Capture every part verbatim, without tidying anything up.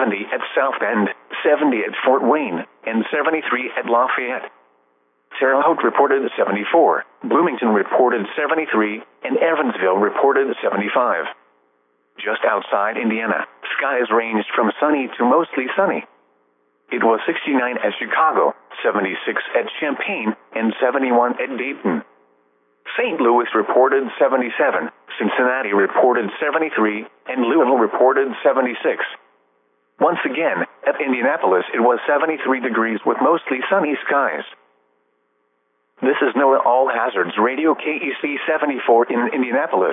seventy at South Bend, seventy at Fort Wayne, and seventy-three at Lafayette. Terre Haute reported seventy-four, Bloomington reported seventy-three, and Evansville reported seventy-five. Just outside Indiana, skies ranged from sunny to mostly sunny. It was sixty-nine at Chicago, seventy-six at Champaign, and seventy-one at Dayton. Saint Louis reported seventy-seven, Cincinnati reported seventy-three, and Louisville reported seventy-six. Once again, at Indianapolis it was seventy-three degrees with mostly sunny skies. This is NOAA All Hazards Radio K E C seventy-four in Indianapolis.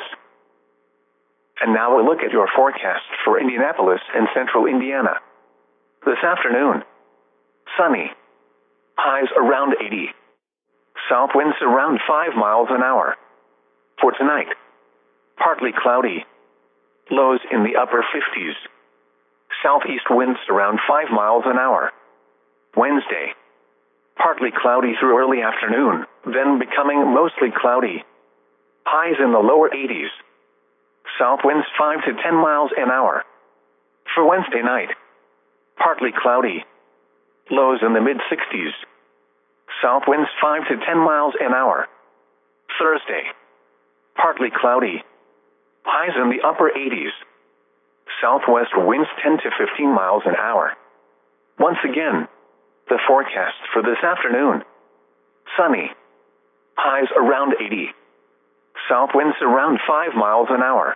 And now a look at your forecast for Indianapolis and central Indiana. This afternoon, sunny. Highs around eighty. South winds around five miles an hour. For tonight, partly cloudy. Lows in the upper fifties. Southeast winds around five miles an hour. Wednesday, partly cloudy through early afternoon, then becoming mostly cloudy. Highs in the lower eighties. South winds five to ten miles an hour. For Wednesday night, partly cloudy. Lows in the mid-sixties. South winds five to ten miles an hour. Thursday, partly cloudy. Highs in the upper eighties. Southwest winds ten to fifteen miles an hour. Once again, the forecast for this afternoon. Sunny. Highs around eighty. South winds around five miles an hour.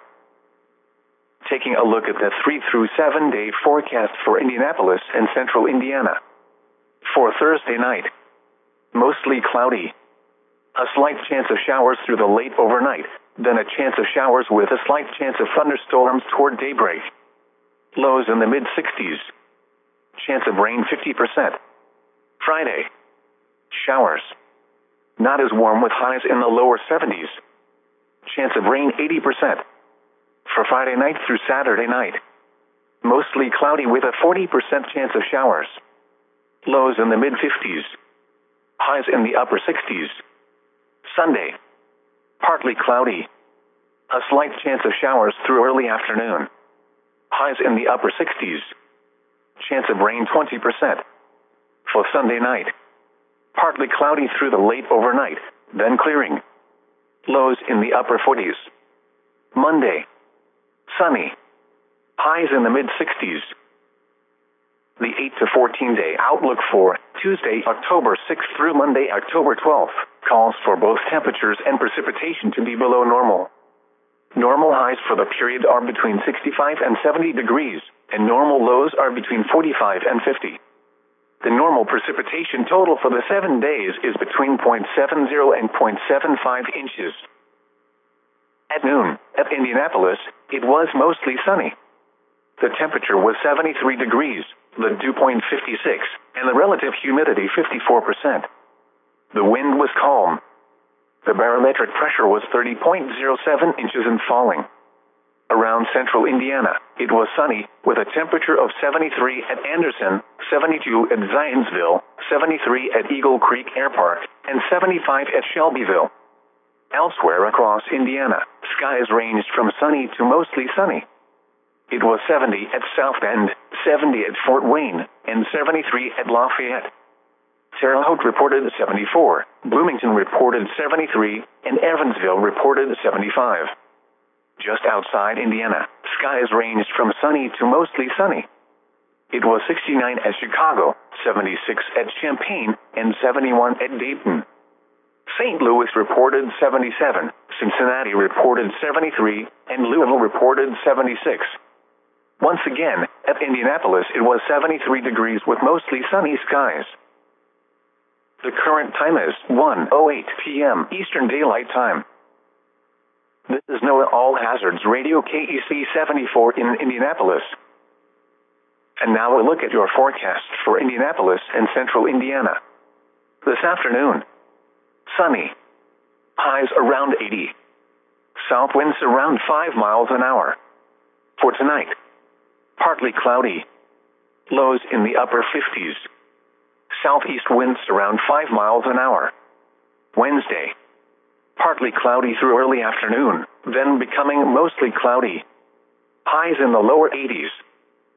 Taking a look at the three through seven day forecast for Indianapolis and central Indiana. For Thursday night, mostly cloudy. A slight chance of showers through the late overnight, then a chance of showers with a slight chance of thunderstorms toward daybreak. Lows in the mid-sixties. Chance of rain fifty percent. Friday, showers. Not as warm with highs in the lower seventies. Chance of rain eighty percent. For Friday night through Saturday night, mostly cloudy with a forty percent chance of showers. Lows in the mid-fifties. Highs in the upper sixties. Sunday, partly cloudy. A slight chance of showers through early afternoon. Highs in the upper sixties. Chance of rain twenty percent. For Sunday night, partly cloudy through the late overnight, then clearing. Lows in the upper forties. Monday, sunny. Highs in the mid-sixties. The eight to fourteen day outlook for Tuesday, October sixth through Monday, October twelfth, calls for both temperatures and precipitation to be below normal. Normal highs for the period are between sixty-five and seventy degrees, and normal lows are between forty-five and fifty. The normal precipitation total for the seven days is between zero point seven zero and zero point seven five inches. At noon, at Indianapolis, it was mostly sunny. The temperature was seventy-three degrees, the dew point fifty-six, and the relative humidity fifty-four percent. The wind was calm. The barometric pressure was thirty point zero seven inches and falling. Around central Indiana, it was sunny, with a temperature of seventy-three at Anderson, seventy-two at Zionsville, seventy-three at Eagle Creek Air Park, and seventy-five at Shelbyville. Elsewhere across Indiana, skies ranged from sunny to mostly sunny. It was seventy at South Bend, seventy at Fort Wayne, and seventy-three at Lafayette. Terre Haute reported seventy-four, Bloomington reported seventy-three, and Evansville reported seventy-five. Just outside Indiana, skies ranged from sunny to mostly sunny. It was sixty-nine at Chicago, seventy-six at Champaign, and seventy-one at Dayton. Saint Louis reported seventy-seven, Cincinnati reported seventy-three, and Louisville reported seventy-six. Once again, at Indianapolis it was seventy-three degrees with mostly sunny skies. The current time is one oh eight p m Eastern Daylight Time. This is NOAA All Hazards Radio K E C seventy-four in Indianapolis. And now a look at your forecast for Indianapolis and central Indiana. This afternoon, sunny. Highs around eighty. South winds around five miles an hour. For tonight, partly cloudy. Lows in the upper fifties. Southeast winds around five miles an hour. Wednesday, partly cloudy through early afternoon, then becoming mostly cloudy. Highs in the lower eighties.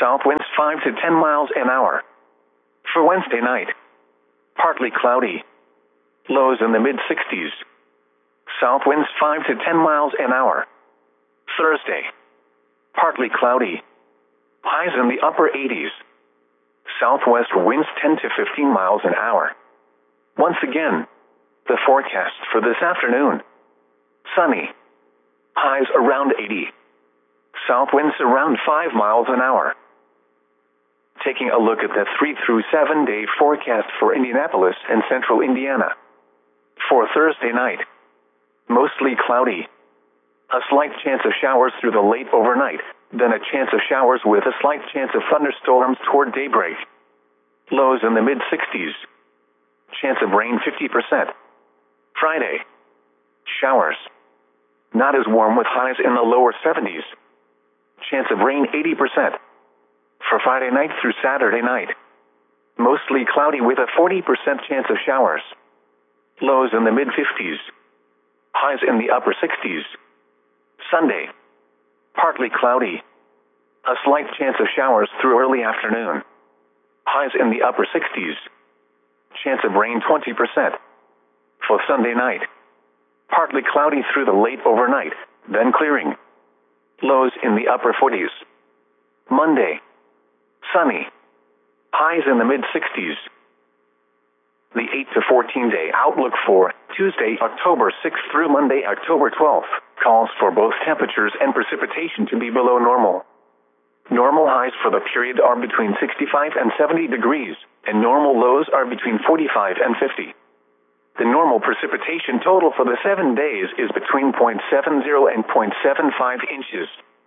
South winds five to ten miles an hour. For Wednesday night, partly cloudy. Lows in the mid sixties. South winds five to ten miles an hour. Thursday, partly cloudy. Highs in the upper eighties. Southwest winds ten to fifteen miles an hour. Once again, the forecast for this afternoon. Sunny. Highs around eighty. South winds around five miles an hour. Taking a look at the three through seven day forecast for Indianapolis and central Indiana. For Thursday night, mostly cloudy. A slight chance of showers through the late overnight, then a chance of showers with a slight chance of thunderstorms toward daybreak. Lows in the mid sixties. Chance of rain fifty percent. Friday, showers. Not as warm with highs in the lower seventies. Chance of rain eighty percent. For Friday night through Saturday night, mostly cloudy with a forty percent chance of showers. Lows in the mid fifties. Highs in the upper sixties. Sunday, partly cloudy. A slight chance of showers through early afternoon. Highs in the upper sixties. Chance of rain twenty percent. For Sunday night, partly cloudy through the late overnight, then clearing. Lows in the upper forties. Monday, sunny. Highs in the mid sixties. The eight to fourteen day outlook for Tuesday, October sixth through Monday, October twelfth, calls for both temperatures and precipitation to be below normal. Normal highs for the period are between sixty-five and seventy degrees, and normal lows are between forty-five and fifty. The normal precipitation total for the seven days is between zero point seven zero and zero point seven five inches.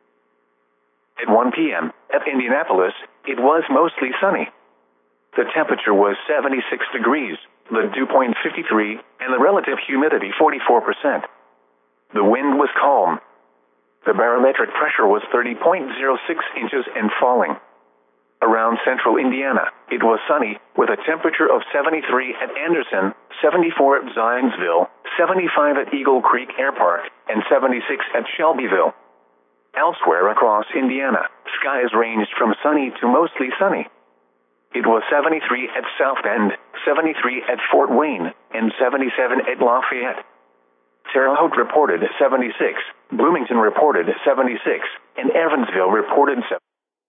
At one p m at Indianapolis, it was mostly sunny. The temperature was seventy-six degrees, the dew point fifty-three, and the relative humidity forty-four percent. The wind was calm. The barometric pressure was thirty point zero six inches and falling. Around central Indiana, it was sunny, with a temperature of seventy-three at Anderson, seventy-four at Zionsville, seventy-five at Eagle Creek Air Park, and seventy-six at Shelbyville. Elsewhere across Indiana, skies ranged from sunny to mostly sunny. It was seventy-three at South Bend, seventy-three at Fort Wayne, and seventy-seven at Lafayette. Terre Haute reported seventy-six, Bloomington reported seventy-six, and Evansville reported seventy.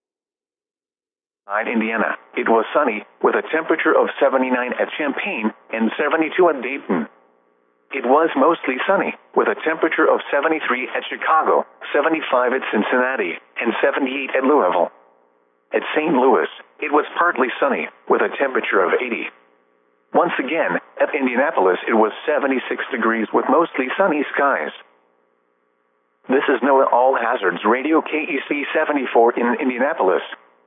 In Indiana, it was sunny, with a temperature of seventy-nine at Champaign and seventy-two at Dayton. It was mostly sunny, with a temperature of seventy-three at Chicago, seventy-five at Cincinnati, and seventy-eight at Louisville. At Saint Louis, it was partly sunny, with a temperature of eighty. Once again, at Indianapolis, it was seventy-six degrees with mostly sunny skies. This is NOAA All Hazards Radio K E C seventy-four in Indianapolis.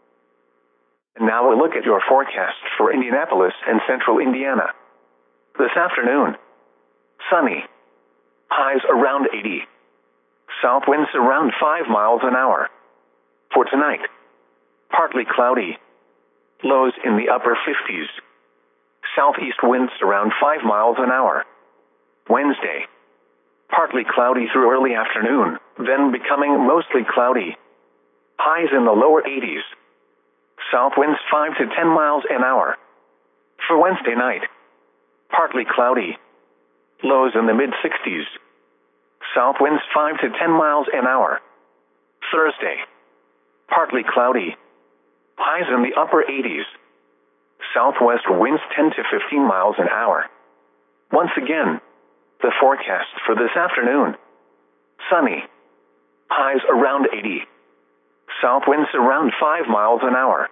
And now we'll look at your forecast for Indianapolis and central Indiana. This afternoon, sunny. Highs around eighty. South winds around five miles an hour. For tonight, partly cloudy. Lows in the upper fifties. Southeast winds around five miles an hour. Wednesday, partly cloudy through early afternoon, then becoming mostly cloudy. Highs in the lower eighties. South winds five to ten miles an hour. For Wednesday night, partly cloudy. Lows in the mid sixties. South winds five to ten miles an hour. Thursday, partly cloudy. Highs in the upper eighties. Southwest winds ten to fifteen miles an hour. Once again, the forecast for this afternoon. Sunny. Highs around eighty. South winds around five miles an hour.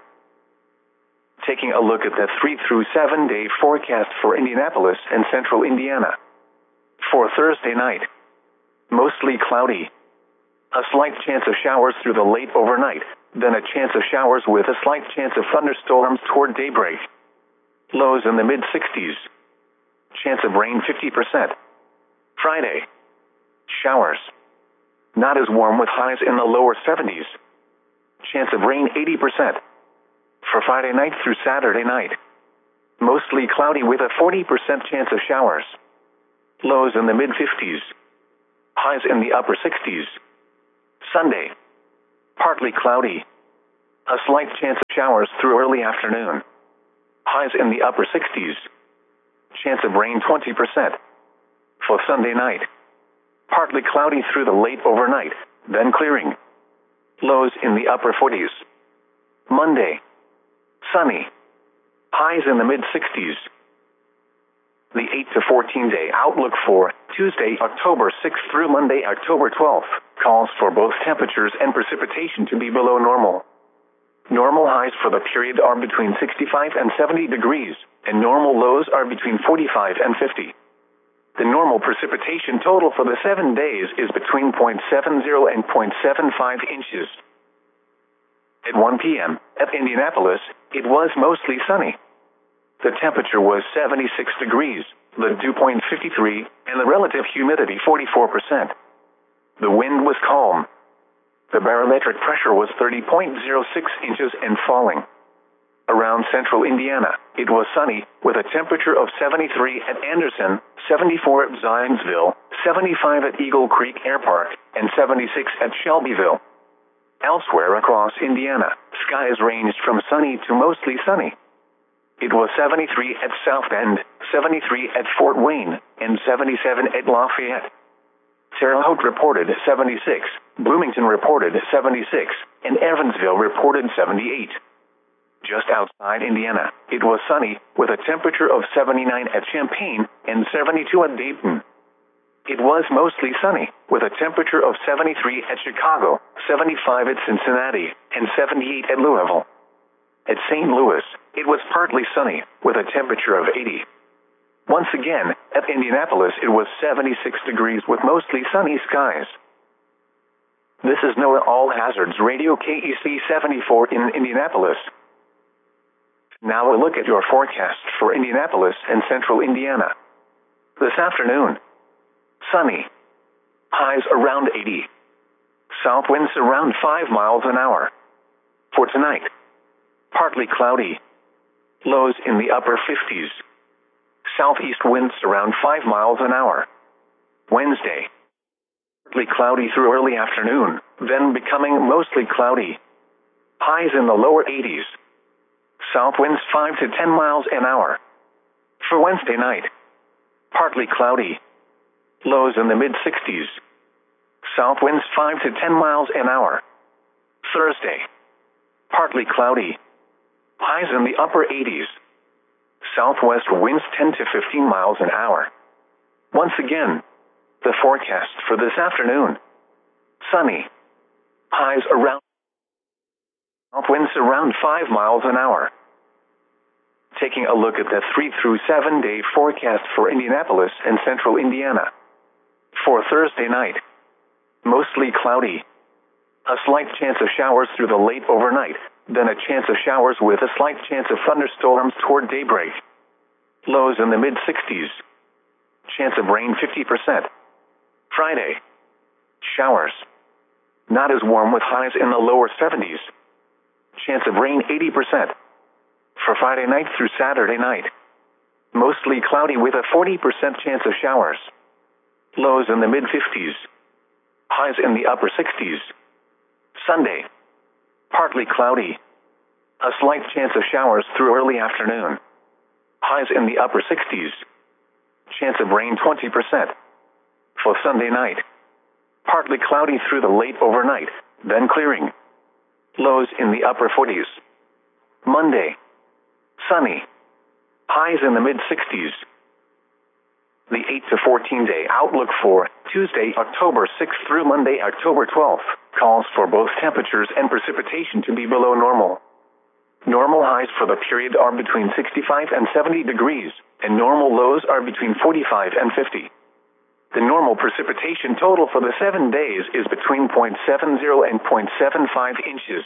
Taking a look at the three through seven day forecast for Indianapolis and central Indiana. For Thursday night, mostly cloudy. A slight chance of showers through the late overnight, then a chance of showers with a slight chance of thunderstorms toward daybreak. Lows in the mid sixties. Chance of rain fifty percent. Friday, showers. Not as warm with highs in the lower seventies. Chance of rain eighty percent. For Friday night through Saturday night, mostly cloudy with a forty percent chance of showers. Lows in the mid fifties. Highs in the upper sixties. Sunday, partly cloudy. A slight chance of showers through early afternoon. Highs in the upper sixties. Chance of rain twenty percent. For Sunday night, partly cloudy through the late overnight, then clearing. Lows in the upper forties. Monday, sunny. Highs in the mid-sixties. The eight to fourteen day outlook for Tuesday, October sixth through Monday, October twelfth, calls for both temperatures and precipitation to be below normal. Normal highs for the period are between sixty-five and seventy degrees, and normal lows are between forty-five and fifty. The normal precipitation total for the seven days is between zero point seven zero and zero point seven five inches. At one p m at Indianapolis, it was mostly sunny. The temperature was seventy-six degrees, the dew point fifty-three, and the relative humidity forty-four percent. The wind was calm. The barometric pressure was thirty point zero six inches and falling. Around central Indiana, it was sunny, with a temperature of seventy-three at Anderson, seventy-four at Zionsville, seventy-five at Eagle Creek Air Park, and seventy-six at Shelbyville. Elsewhere across Indiana, skies ranged from sunny to mostly sunny. It was seventy-three at South Bend, seventy-three at Fort Wayne, and seventy-seven at Lafayette. Terre Haute reported seventy-six, Bloomington reported seventy-six, and Evansville reported seventy-eight. Just outside Indiana, it was sunny, with a temperature of seventy-nine at Champaign and seventy-two at Dayton. It was mostly sunny, with a temperature of seventy-three at Chicago, seventy-five at Cincinnati, and seventy-eight at Louisville. At Saint Louis, it was partly sunny, with a temperature of eighty. Once again, at Indianapolis, it was seventy-six degrees with mostly sunny skies. This is NOAA All Hazards Radio K E C seventy-four in Indianapolis. Now a look at your forecast for Indianapolis and central Indiana. This afternoon, sunny. Highs around eighty. South winds around five miles an hour. For tonight, partly cloudy. Lows in the upper fifties. Southeast winds around five miles an hour. Wednesday, partly cloudy through early afternoon, then becoming mostly cloudy. Highs in the lower eighties. South winds five to ten miles an hour. For Wednesday night, partly cloudy. Lows in the mid-sixties. South winds five to ten miles an hour. Thursday, partly cloudy. Highs in the upper eighties. Southwest winds ten to fifteen miles an hour. Once again, the forecast for this afternoon. Sunny. Highs around. South winds around five miles an hour. Taking a look at the three through seven day forecast for Indianapolis and central Indiana. For Thursday night, mostly cloudy. A slight chance of showers through the late overnight, then a chance of showers with a slight chance of thunderstorms toward daybreak. Lows in the mid-sixties. Chance of rain fifty percent. Friday, showers. Not as warm with highs in the lower seventies. Chance of rain eighty percent. For Friday night through Saturday night, mostly cloudy with a forty percent chance of showers. Lows in the mid-fifties. Highs in the upper sixties. Sunday, partly cloudy. A slight chance of showers through early afternoon. Highs in the upper sixties. Chance of rain twenty percent. For Sunday night, partly cloudy through the late overnight, then clearing. Lows in the upper forties. Monday, sunny. Highs in the mid-sixties. The eight to fourteen day outlook for Tuesday, October sixth through Monday, October twelfth, calls for both temperatures and precipitation to be below normal. Normal highs for the period are between sixty-five and seventy degrees, and normal lows are between forty-five and fifty. The normal precipitation total for the seven days is between zero point seven zero and zero point seven five inches.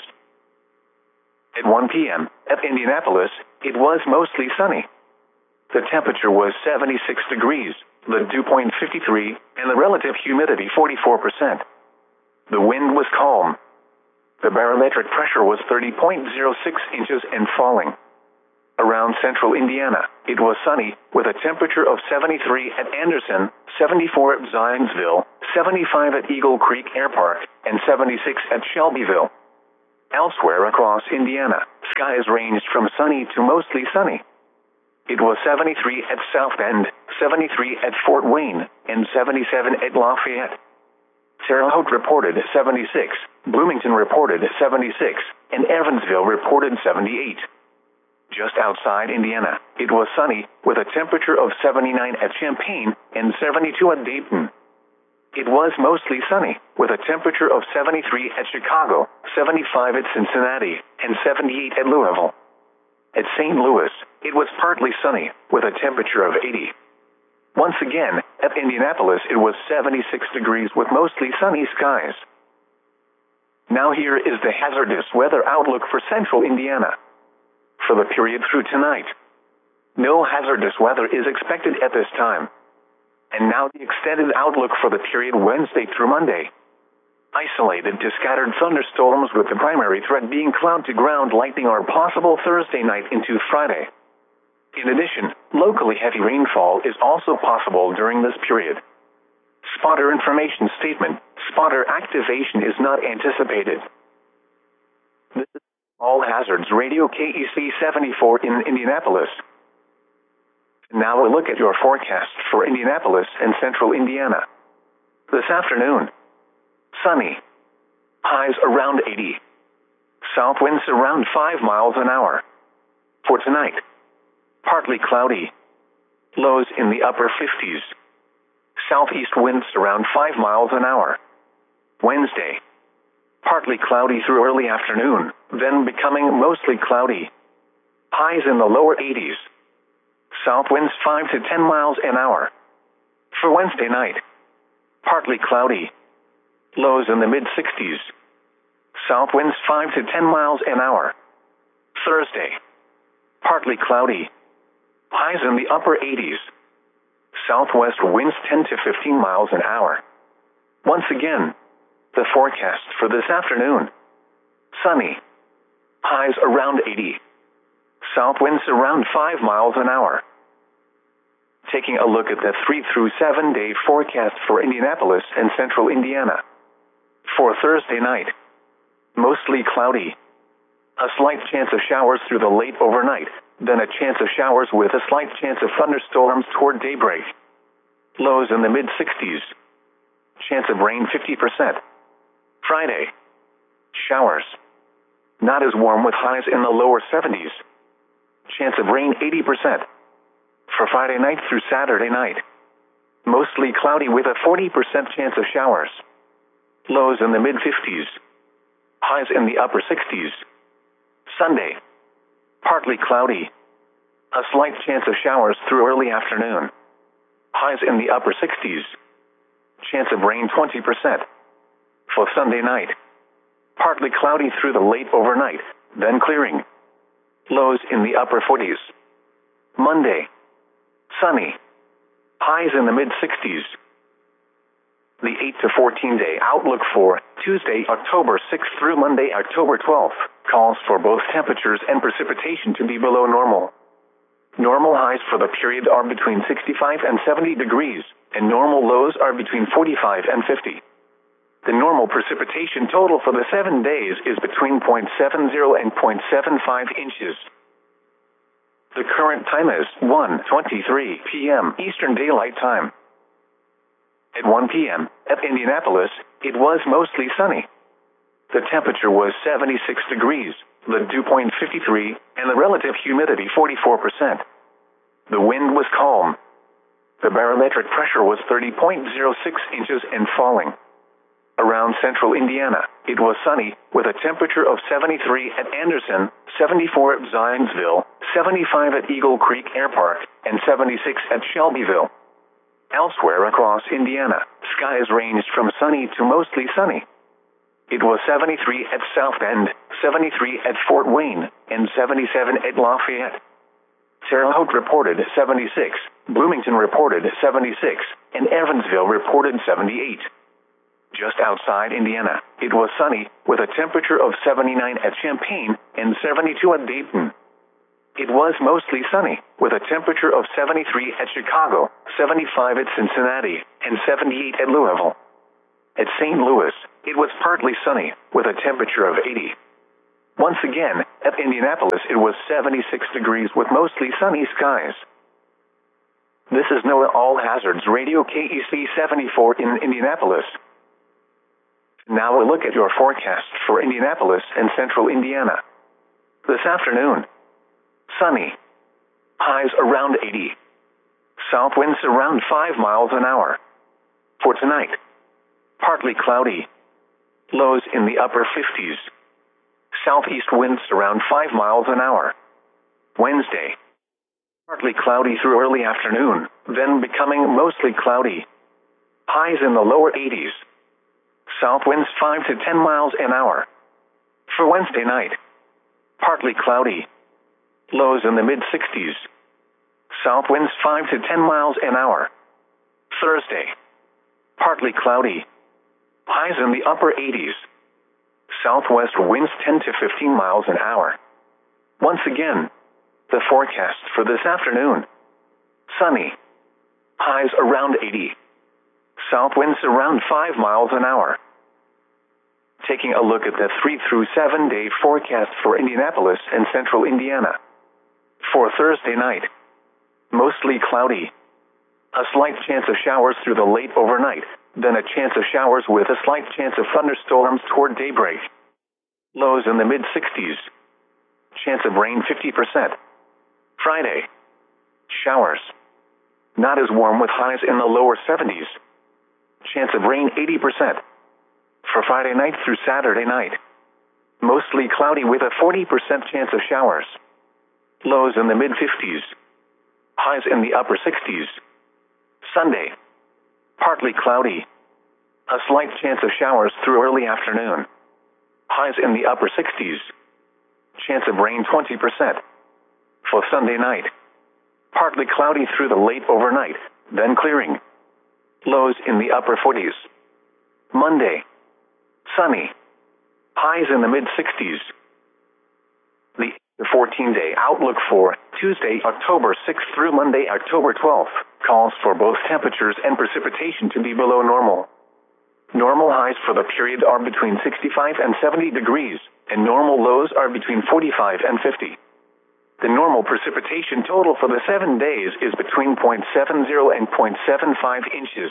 At one p m at Indianapolis, it was mostly sunny. The temperature was seventy-six degrees, the dew point fifty-three, and the relative humidity forty-four percent. The wind was calm. The barometric pressure was thirty point zero six inches and falling. Around central Indiana, it was sunny, with a temperature of seventy-three at Anderson, seventy-four at Zionsville, seventy-five at Eagle Creek Air Park, and seventy-six at Shelbyville. Elsewhere across Indiana, skies ranged from sunny to mostly sunny. It was seventy-three at South Bend, seventy-three at Fort Wayne, and seventy-seven at Lafayette. Terre Haute reported seventy-six, Bloomington reported seventy-six, and Evansville reported seventy-eight. Just outside Indiana, it was sunny, with a temperature of seventy-nine at Champaign and seventy-two at Dayton. It was mostly sunny, with a temperature of seventy-three at Chicago, seventy-five at Cincinnati, and seventy-eight at Louisville. At Saint Louis, it was partly sunny, with a temperature of eighty. Once again, at Indianapolis it was seventy-six degrees with mostly sunny skies. Now here is the hazardous weather outlook for central Indiana. For the period through tonight, no hazardous weather is expected at this time. And now the extended outlook for the period Wednesday through Monday. Isolated to scattered thunderstorms with the primary threat being cloud to ground lightning are possible Thursday night into Friday. In addition, locally heavy rainfall is also possible during this period. Spotter information statement: spotter activation is not anticipated. This is All Hazards Radio K E C seventy-four in Indianapolis. Now a look at your forecast for Indianapolis and central Indiana. This afternoon, sunny. Highs around eighty. South winds around five miles an hour. For tonight, partly cloudy. Lows in the upper fifties. Southeast winds around five miles an hour. Wednesday, partly cloudy through early afternoon, then becoming mostly cloudy. Highs in the lower eighties. South winds five to ten miles an hour. For Wednesday night, partly cloudy. Lows in the mid-sixties. South winds five to ten miles an hour. Thursday, partly cloudy. Highs in the upper eighties. Southwest winds ten to fifteen miles an hour. Once again, the forecast for this afternoon. Sunny. Highs around eighty. South winds around five miles an hour. Taking a look at the three through seven day forecast for Indianapolis and central Indiana. For Thursday night, mostly cloudy. A slight chance of showers through the late overnight, then a chance of showers with a slight chance of thunderstorms toward daybreak. Lows in the mid-sixties. Chance of rain fifty percent. Friday, showers. Not as warm with highs in the lower seventies. Chance of rain eighty percent. For Friday night through Saturday night, mostly cloudy with a forty percent chance of showers. Lows in the mid-fifties. Highs in the upper sixties. Sunday, partly cloudy. A slight chance of showers through early afternoon. Highs in the upper sixties. Chance of rain twenty percent. For Sunday night, partly cloudy through the late overnight, then clearing. Lows in the upper forties. Monday, sunny. Highs in the mid-sixties. The eight to fourteen day outlook for Tuesday, October sixth through Monday, October twelfth, calls for both temperatures and precipitation to be below normal. Normal highs for the period are between sixty-five and seventy degrees, and normal lows are between forty-five and fifty. The normal precipitation total for the seven days is between zero point seven zero and zero point seven five inches. The current time is one twenty-three p m Eastern Daylight Time. At one p m at Indianapolis, it was mostly sunny. The temperature was seventy-six degrees, the dew point fifty-three, and the relative humidity forty-four percent. The wind was calm. The barometric pressure was thirty point zero six inches and falling. Around central Indiana, it was sunny, with a temperature of seventy-three at Anderson, seventy-four at Zionsville, seventy-five at Eagle Creek Air Park, and seventy-six at Shelbyville. Elsewhere across Indiana, skies ranged from sunny to mostly sunny. It was seventy-three at South Bend, seventy-three at Fort Wayne, and seventy-seven at Lafayette. Terre Haute reported seventy-six, Bloomington reported seventy-six, and Evansville reported seventy-eight. Just outside Indiana, it was sunny, with a temperature of seventy-nine at Champaign and seventy-two at Dayton. It was mostly sunny, with a temperature of seventy-three at Chicago, seventy-five at Cincinnati, and seventy-eight at Louisville. At Saint Louis, it was partly sunny, with a temperature of eighty. Once again, at Indianapolis it was seventy-six degrees with mostly sunny skies. This is NOAA All Hazards Radio K E C seventy-four in Indianapolis. Now a look at your forecast for Indianapolis and central Indiana. This afternoon, sunny. Highs around eighty. South winds around five miles an hour. For tonight, partly cloudy. Lows in the upper fifties. Southeast winds around five miles an hour. Wednesday, partly cloudy through early afternoon, then becoming mostly cloudy. Highs in the lower eighties. South winds five to ten miles an hour. For Wednesday night, partly cloudy. Lows in the mid sixties. South winds five to ten miles an hour. Thursday, partly cloudy. Highs in the upper eighties. Southwest winds ten to fifteen miles an hour. Once again, the forecast for this afternoon. Sunny. Highs around eighty. South winds around five miles an hour. Taking a look at the three through seven day forecast for Indianapolis and central Indiana. For Thursday night, mostly cloudy. A slight chance of showers through the late overnight, then a chance of showers with a slight chance of thunderstorms toward daybreak. Lows in the mid sixties. Chance of rain fifty percent. Friday, showers. Not as warm with highs in the lower seventies. Chance of rain eighty percent. For Friday night through Saturday night, mostly cloudy with a forty percent chance of showers. Lows in the mid fifties. Highs in the upper sixties. Sunday, partly cloudy. A slight chance of showers through early afternoon. Highs in the upper sixties. Chance of rain twenty percent. For Sunday night, partly cloudy through the late overnight, then clearing. Lows in the upper forties. Monday, sunny. Highs in the mid sixties. The fourteen-day outlook for Tuesday, October sixth through Monday, October twelfth, calls for both temperatures and precipitation to be below normal. Normal highs for the period are between sixty-five and seventy degrees, and normal lows are between forty-five and fifty. The normal precipitation total for the seven days is between zero point seven zero and zero point seven five inches.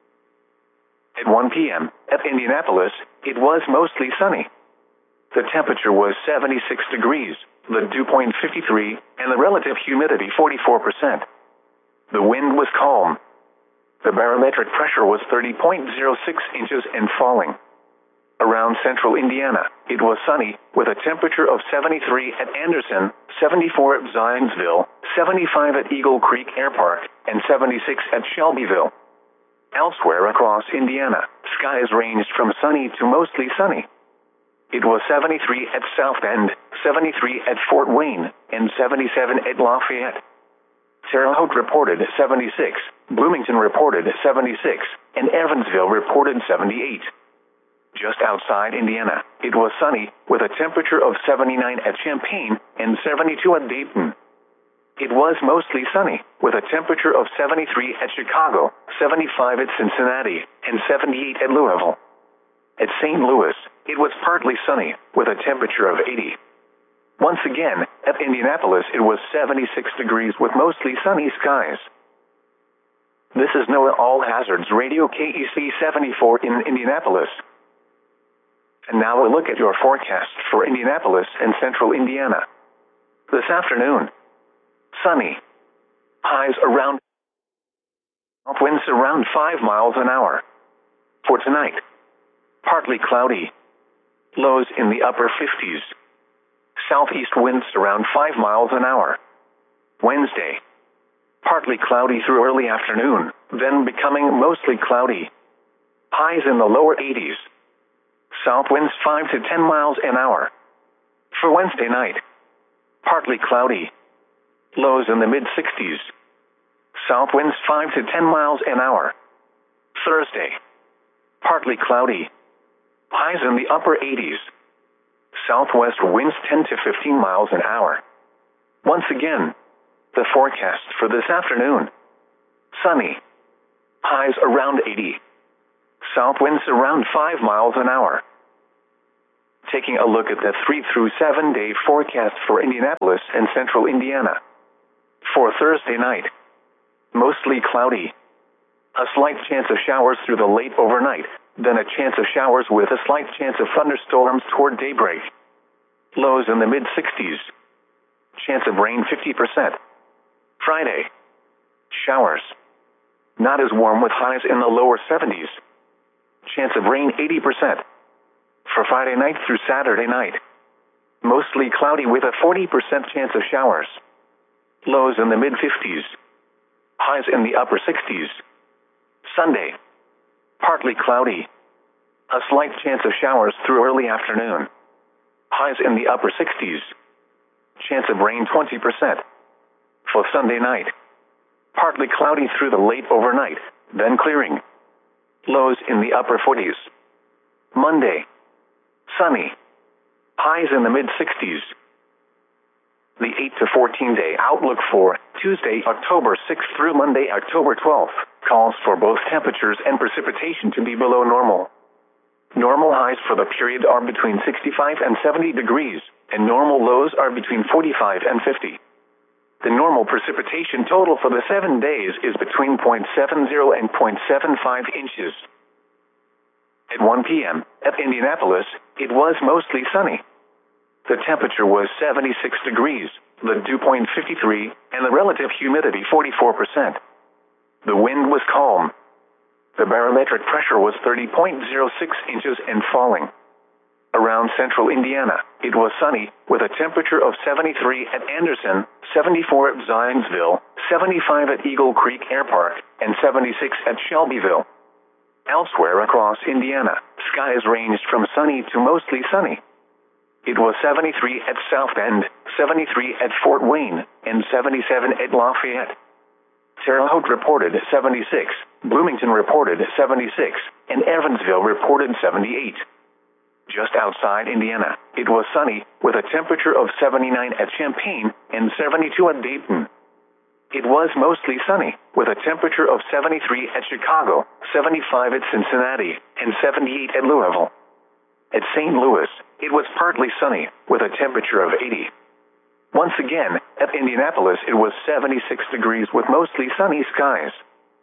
At one p m at Indianapolis, it was mostly sunny. The temperature was seventy-six degrees, the dew point fifty-three, and the relative humidity forty-four percent. The wind was calm. The barometric pressure was thirty point zero six inches and falling. Around central Indiana, it was sunny, with a temperature of seventy-three at Anderson, seventy-four at Zionsville, seventy-five at Eagle Creek Air Park, and seventy-six at Shelbyville. Elsewhere across Indiana, skies ranged from sunny to mostly sunny. It was seventy-three at South Bend, seventy-three at Fort Wayne, and seventy-seven at Lafayette. Terre Haute reported seventy-six, Bloomington reported seventy-six, and Evansville reported seventy-eight. Just outside Indiana, it was sunny, with a temperature of seventy-nine at Champaign and seventy-two at Dayton. It was mostly sunny, with a temperature of seventy-three at Chicago, seventy-five at Cincinnati, and seventy-eight at Louisville. At Saint Louis, it was partly sunny, with a temperature of eighty. Once again, at Indianapolis, it was seventy-six degrees with mostly sunny skies. This is NOAA All Hazards Radio K E C seventy-four in Indianapolis. And now a look at your forecast for Indianapolis and central Indiana. This afternoon, sunny. Highs around winds around five miles an hour. For tonight, partly cloudy. Lows in the upper fifties. Southeast winds around five miles an hour. Wednesday, partly cloudy through early afternoon, then becoming mostly cloudy. Highs in the lower eighties. South winds five to ten miles an hour. For Wednesday night, partly cloudy. Lows in the mid sixties. South winds five to ten miles an hour. Thursday, partly cloudy. Highs in the upper eighties. Southwest winds ten to fifteen miles an hour. Once again, the forecast for this afternoon. Sunny. Highs around eighty. South winds around five miles an hour. Taking a look at the three through seven day forecast for Indianapolis and central Indiana. For Thursday night, mostly cloudy. A slight chance of showers through the late overnight, then a chance of showers with a slight chance of thunderstorms toward daybreak. Lows in the mid sixties. Chance of rain fifty percent. Friday, showers. Not as warm with highs in the lower seventies. Chance of rain eighty percent. For Friday night through Saturday night, mostly cloudy with a forty percent chance of showers. Lows in the mid fifties. Highs in the upper sixties. Sunday, partly cloudy. A slight chance of showers through early afternoon. Highs in the upper sixties. Chance of rain twenty percent. For Sunday night, partly cloudy through the late overnight, then clearing. Lows in the upper forties. Monday, sunny. Highs in the mid sixties. The eight to fourteen day outlook for Tuesday, October sixth through Monday, October twelfth, calls for both temperatures and precipitation to be below normal. Normal highs for the period are between sixty-five and seventy degrees, and normal lows are between forty-five and fifty. The normal precipitation total for the seven days is between zero point seven zero and zero point seven five inches. At one p m at Indianapolis, it was mostly sunny. The temperature was seventy-six degrees, the dew point fifty-three, and the relative humidity forty-four percent. The wind was calm. The barometric pressure was thirty point zero six inches and falling. Around central Indiana, it was sunny, with a temperature of seventy-three at Anderson, seventy-four at Zionsville, seventy-five at Eagle Creek Air Park, and seventy-six at Shelbyville. Elsewhere across Indiana, skies ranged from sunny to mostly sunny. It was seventy-three at South Bend, seventy-three at Fort Wayne, and seventy-seven at Lafayette. Terre Haute reported seventy-six, Bloomington reported seventy-six, and Evansville reported seventy-eight. Just outside Indiana, it was sunny, with a temperature of seventy-nine at Champaign and seventy-two at Dayton. It was mostly sunny, with a temperature of seventy-three at Chicago, seventy-five at Cincinnati, and seventy-eight at Louisville. At Saint Louis, it was partly sunny, with a temperature of eighty. Once again, at Indianapolis, it was seventy-six degrees with mostly sunny skies.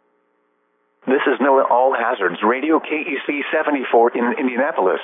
This is NOAA All Hazards Radio K E C seventy-four in Indianapolis.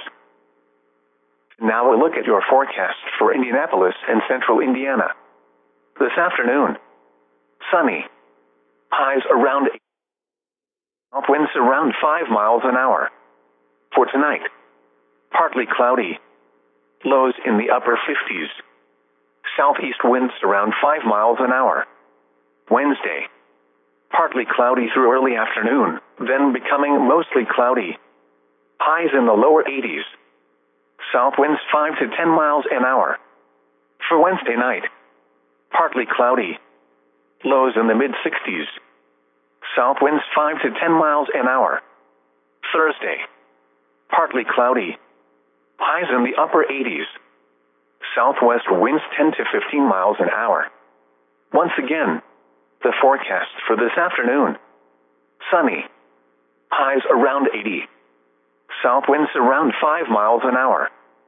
Now a look at your forecast for Indianapolis and central Indiana. This afternoon, sunny. Highs around eight. Winds around five miles an hour. For tonight, partly cloudy. Lows in the upper fifties. Southeast winds around five miles an hour. Wednesday, partly cloudy through early afternoon, then becoming mostly cloudy. Highs in the lower eighties. South winds five to ten miles an hour. For Wednesday night, partly cloudy. Lows in the mid sixties. South winds five to ten miles an hour. Thursday, partly cloudy. Highs in the upper eighties. Southwest winds ten to fifteen miles an hour. Once again, the forecast for this afternoon. Sunny. Highs around eighty. South winds around five miles an hour.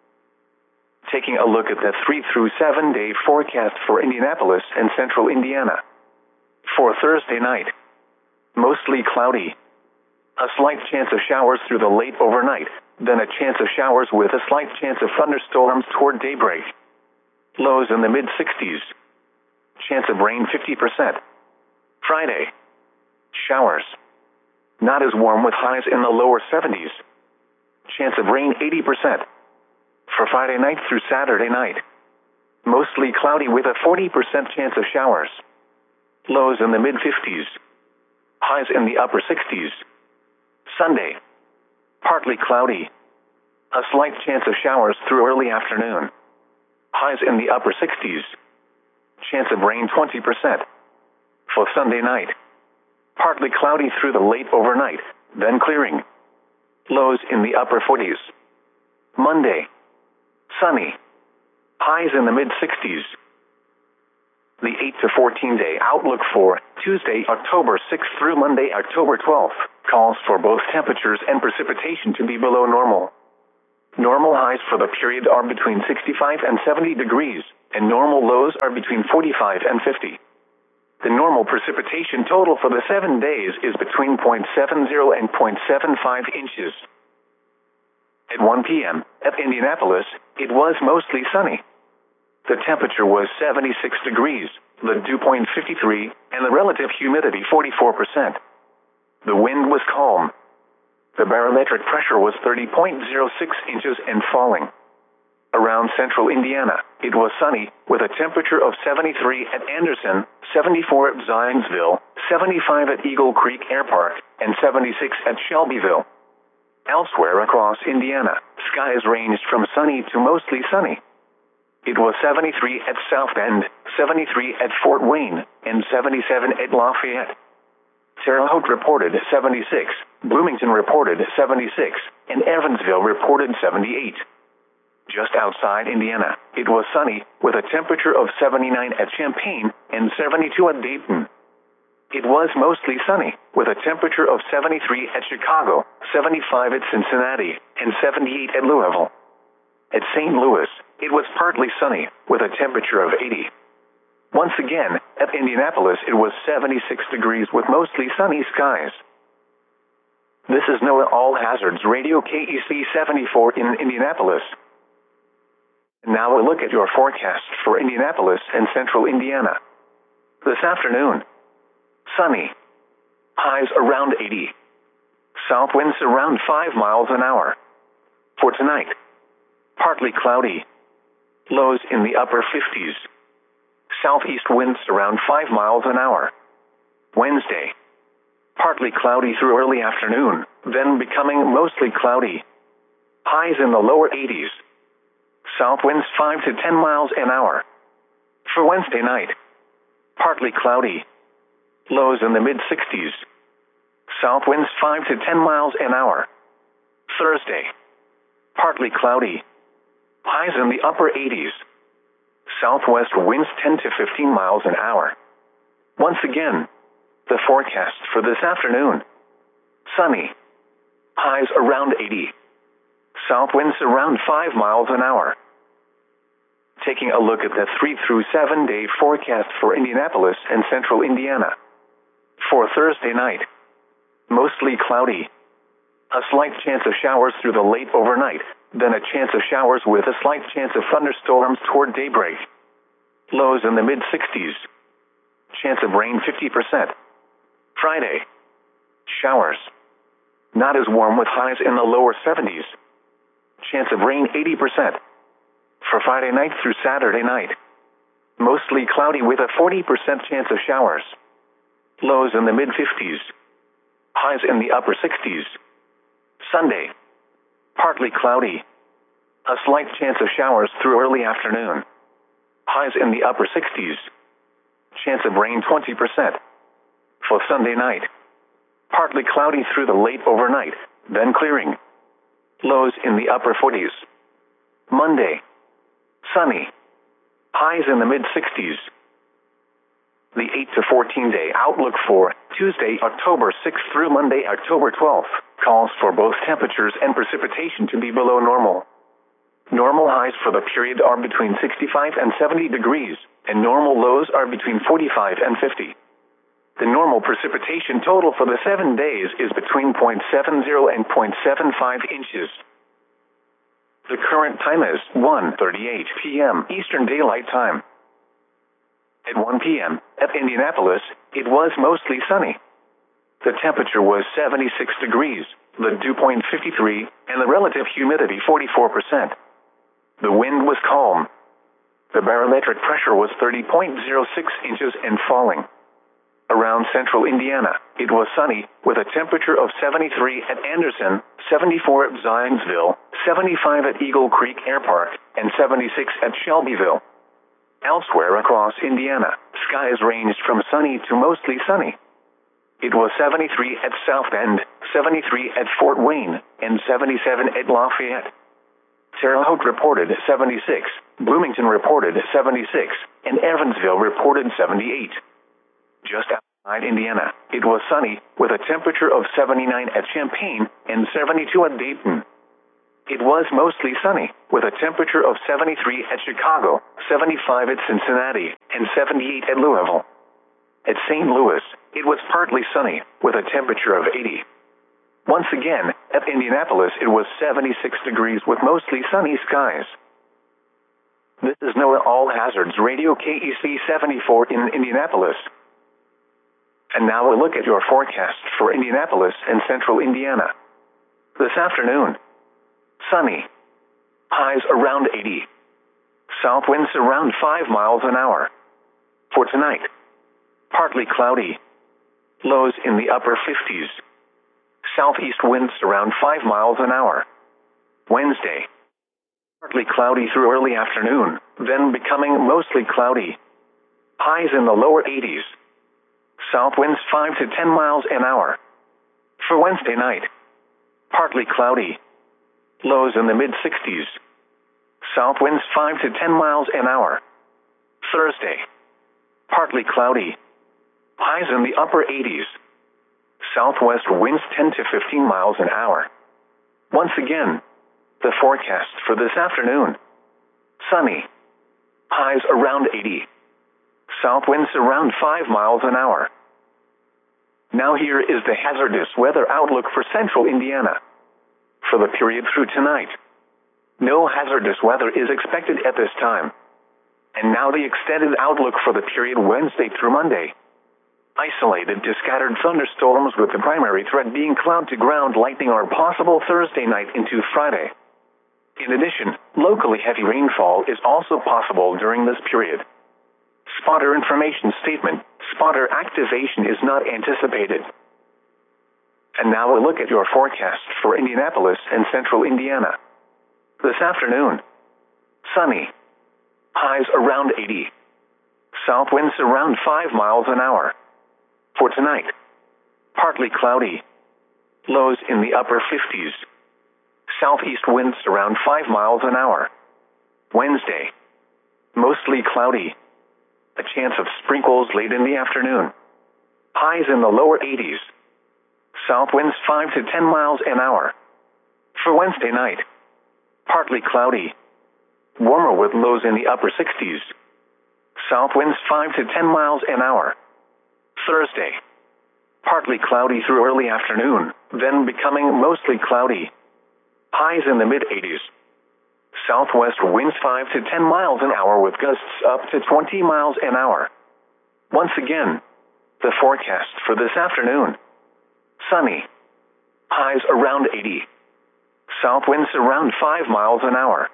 Taking a look at the three through seven day forecast for Indianapolis and central Indiana. For Thursday night, mostly cloudy. A slight chance of showers through the late overnight, then a chance of showers with a slight chance of thunderstorms toward daybreak. Lows in the mid sixties. Chance of rain fifty percent. Friday, showers. Not as warm with highs in the lower seventies. Chance of rain eighty percent. For Friday night through Saturday night, mostly cloudy with a forty percent chance of showers. Lows in the mid fifties. Highs in the upper sixties. Sunday, partly cloudy. A slight chance of showers through early afternoon. Highs in the upper sixties. Chance of rain twenty percent. For Sunday night, partly cloudy through the late overnight, then clearing. Lows in the upper forties. Monday, sunny. Highs in the mid sixties. The eight to fourteen day outlook for Tuesday, October sixth through Monday, October twelfth, calls for both temperatures and precipitation to be below normal. Normal highs for the period are between sixty-five and seventy degrees, and normal lows are between forty-five and fifty. The normal precipitation total for the seven days is between zero point seven zero and zero point seven five inches. At one p m at Indianapolis, it was mostly sunny. The temperature was seventy-six degrees, the dew point fifty-three, and the relative humidity forty-four percent. The wind was calm. The barometric pressure was thirty point zero six inches and falling. Around central Indiana, it was sunny, with a temperature of seventy-three at Anderson, seventy-four at Zionsville, seventy-five at Eagle Creek Air Park, and seventy-six at Shelbyville. Elsewhere across Indiana, skies ranged from sunny to mostly sunny. It was seventy-three at South Bend, seventy-three at Fort Wayne, and seventy-seven at Lafayette. Terre Haute reported seventy-six, Bloomington reported seventy-six, and Evansville reported seventy-eight. Just outside Indiana, it was sunny, with a temperature of seventy-nine at Champaign and seventy-two at Dayton. It was mostly sunny, with a temperature of seventy-three at Chicago, seventy-five at Cincinnati, and seventy-eight at Louisville. At Saint Louis, it was partly sunny, with a temperature of eighty. Once again, at Indianapolis, it was seventy-six degrees with mostly sunny skies. This is NOAA All Hazards Radio K E C seventy-four in Indianapolis. Now a look at your forecast for Indianapolis and central Indiana. This afternoon, sunny. Highs around eighty. South winds around five miles an hour. For tonight, partly cloudy. Lows in the upper fifties. Southeast winds around five miles an hour. Wednesday, partly cloudy through early afternoon, then becoming mostly cloudy. Highs in the lower eighties. South winds five to ten miles an hour. For Wednesday night, partly cloudy. Lows in the mid-sixties. South winds five to ten miles an hour. Thursday, partly cloudy. Highs in the upper eighties. Southwest winds ten to fifteen miles an hour. Once again, the forecast for this afternoon. Sunny. Highs around eighty. South winds around five miles an hour. Taking a look at the three through seven day forecast for Indianapolis and central Indiana. For Thursday night, mostly cloudy. A slight chance of showers through the late overnight, then a chance of showers with a slight chance of thunderstorms toward daybreak. Lows in the mid-sixties. Chance of rain fifty percent. Friday, showers. Not as warm with highs in the lower seventies. Chance of rain eighty percent. For Friday night through Saturday night, mostly cloudy with a forty percent chance of showers. Lows in the mid-fifties. Highs in the upper sixties. Sunday, partly cloudy. A slight chance of showers through early afternoon. Highs in the upper sixties. Chance of rain twenty percent. For Sunday night, partly cloudy through the late overnight, then clearing. Lows in the upper forties. Monday, sunny. Highs in the mid-sixties. The eight to fourteen day outlook for Tuesday, October sixth through Monday, October twelfth, calls for both temperatures and precipitation to be below normal. Normal highs for the period are between sixty-five and seventy degrees, and normal lows are between forty-five and fifty. The normal precipitation total for the seven days is between zero point seven zero and zero point seven five inches. The current time is one thirty-eight p m Eastern Daylight Time. At one p m at Indianapolis, it was mostly sunny. The temperature was seventy-six degrees, the dew point fifty-three, and the relative humidity forty-four percent. The wind was calm. The barometric pressure was thirty point zero six inches and falling. Around central Indiana, it was sunny, with a temperature of seventy-three at Anderson, seventy-four at Zionsville, seventy-five at Eagle Creek Air Park, and seventy-six at Shelbyville. Elsewhere across Indiana, skies ranged from sunny to mostly sunny. It was seventy-three at South Bend, seventy-three at Fort Wayne, and seventy-seven at Lafayette. Terre Haute reported seventy-six, Bloomington reported seventy-six, and Evansville reported seventy-eight. Just outside Indiana, it was sunny, with a temperature of seventy-nine at Champaign and seventy-two at Dayton. it was mostly sunny, with a temperature of seventy-three at Chicago, seventy-five at Cincinnati, and seventy-eight at Louisville. At Saint Louis, it was partly sunny, with a temperature of eighty. Once again, at Indianapolis it was seventy-six degrees with mostly sunny skies. This is NOAA All Hazards Radio K E C seventy-four in Indianapolis. And now a look at your forecast for Indianapolis and central Indiana. This afternoon, sunny. Highs around eighty. South winds around five miles an hour. For tonight, partly cloudy. Lows in the upper fifties. Southeast winds around five miles an hour. Wednesday, partly cloudy through early afternoon, then becoming mostly cloudy. Highs in the lower eighties. South winds five to ten miles an hour. For Wednesday night, partly cloudy. Lows in the mid-sixties. South winds five to ten miles an hour. Thursday, partly cloudy. Highs in the upper eighties. Southwest winds ten to fifteen miles an hour. Once again, the forecast for this afternoon. Sunny. Highs around eighty. South winds around five miles an hour. Now here is the hazardous weather outlook for central Indiana. For the period through tonight, no hazardous weather is expected at this time. And now the extended outlook for the period Wednesday through Monday. Isolated to scattered thunderstorms with the primary threat being cloud-to-ground lightning are possible Thursday night into Friday. In addition, locally heavy rainfall is also possible during this period. Spotter information statement: spotter activation is not anticipated. And now a look at your forecast for Indianapolis and central Indiana. This afternoon, sunny. Highs around eighty. South winds around five miles an hour. For tonight, partly cloudy. Lows in the upper fifties. Southeast winds around five miles an hour. Wednesday, mostly cloudy. A chance of sprinkles late in the afternoon. Highs in the lower eighties. South winds five to ten miles an hour. For Wednesday night, partly cloudy. Warmer with lows in the upper sixties. South winds five to ten miles an hour. Thursday, partly cloudy through early afternoon, then becoming mostly cloudy. Highs in the mid-eighties. Southwest winds five to ten miles an hour with gusts up to twenty miles an hour. Once again, the forecast for this afternoon. Sunny. Highs around eighty. South winds around five miles an hour.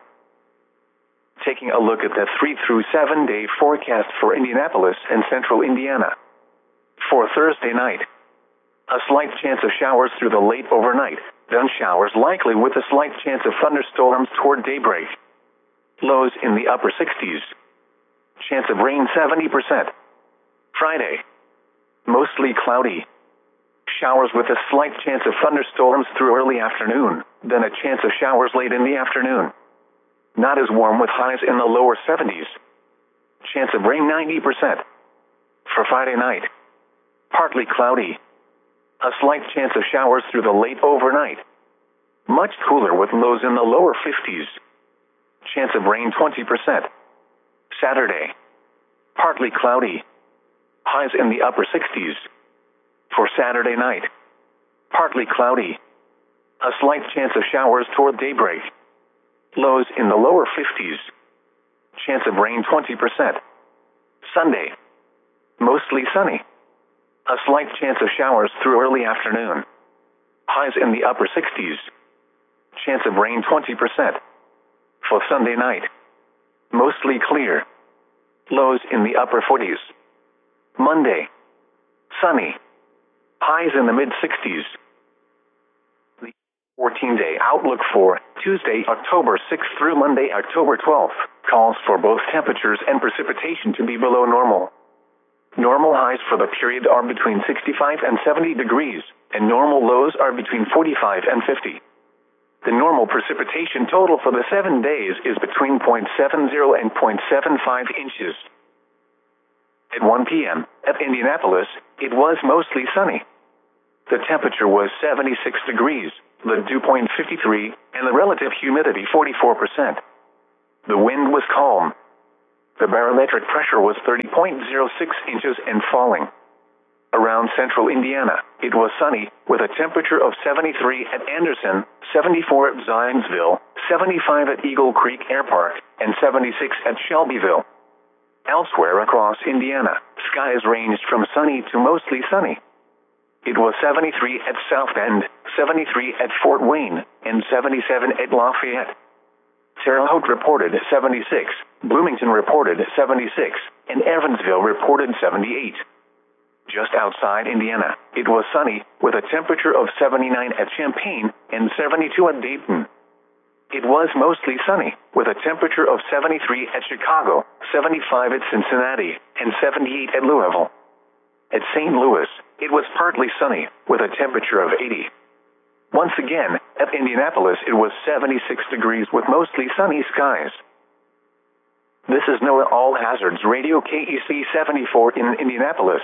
Taking a look at the three through seven day forecast for Indianapolis and central Indiana. For Thursday night, a slight chance of showers through the late overnight, then showers likely with a slight chance of thunderstorms toward daybreak. Lows in the upper sixties. Chance of rain seventy percent. Friday, mostly cloudy. Showers with a slight chance of thunderstorms through early afternoon, then a chance of showers late in the afternoon. Not as warm with highs in the lower seventies. Chance of rain ninety percent. For Friday night, partly cloudy. A slight chance of showers through the late overnight. Much cooler with lows in the lower fifties. Chance of rain twenty percent. Saturday, partly cloudy. Highs in the upper sixties. For Saturday night, partly cloudy. A slight chance of showers toward daybreak. Lows in the lower fifties. Chance of rain twenty percent. Sunday, mostly sunny. A slight chance of showers through early afternoon. Highs in the upper sixties. Chance of rain twenty percent. For Sunday night, mostly clear. Lows in the upper forties. Monday, sunny. Highs in the mid-sixties. The fourteen-day outlook for Tuesday, October sixth through Monday, October twelfth, calls for both temperatures and precipitation to be below normal. Normal highs for the period are between sixty-five and seventy degrees, and normal lows are between forty-five and fifty. The normal precipitation total for the seven days is between zero point seven zero and zero point seven five inches. At one p.m., at Indianapolis, it was mostly sunny. The temperature was seventy-six degrees, the dew point fifty-three, and the relative humidity forty-four percent. The wind was calm. The barometric pressure was thirty point zero six inches and falling. Around central Indiana, it was sunny, with a temperature of seventy-three at Anderson, seventy-four at Zionsville, seventy-five at Eagle Creek Air Park, and seventy-six at Shelbyville. Elsewhere across Indiana, skies ranged from sunny to mostly sunny. It was seventy-three at South Bend, seventy-three at Fort Wayne, and seventy-seven at Lafayette. Terre Haute reported seventy-six, Bloomington reported seventy-six, and Evansville reported seventy-eight. Just outside Indiana, it was sunny, with a temperature of seventy-nine at Champaign and seventy-two at Dayton. It was mostly sunny, with a temperature of seventy-three at Chicago, seventy-five at Cincinnati, and seventy-eight at Louisville. At Saint Louis, it was partly sunny, with a temperature of eighty. Once again, at Indianapolis it was seventy-six degrees with mostly sunny skies. This is NOAA All Hazards Radio K E C seventy-four in Indianapolis.